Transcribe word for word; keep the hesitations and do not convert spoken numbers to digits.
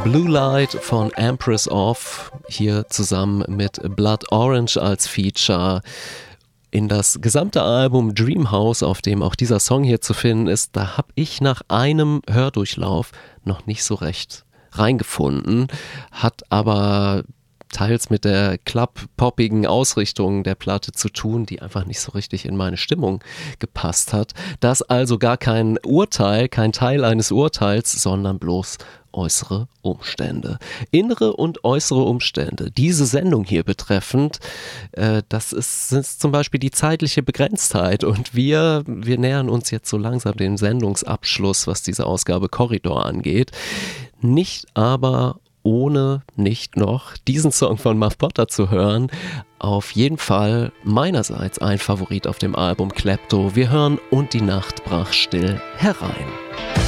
Blue Light von Empress of, hier zusammen mit Blood Orange als Feature. In das gesamte Album Dreamhouse, auf dem auch dieser Song hier zu finden ist, da habe ich nach einem Hördurchlauf noch nicht so recht reingefunden, hat aber teils mit der club-poppigen Ausrichtung der Platte zu tun, die einfach nicht so richtig in meine Stimmung gepasst hat. Das also gar kein Urteil, kein Teil eines Urteils, sondern bloß äußere Umstände. Innere und äußere Umstände. Diese Sendung hier betreffend, äh, das ist, ist zum Beispiel die zeitliche Begrenztheit und wir, wir nähern uns jetzt so langsam dem Sendungsabschluss, was diese Ausgabe Korridor angeht. Nicht aber ohne nicht noch diesen Song von Muff Potter zu hören. Auf jeden Fall meinerseits ein Favorit auf dem Album Klepto. Wir hören Und die Nacht brach still herein.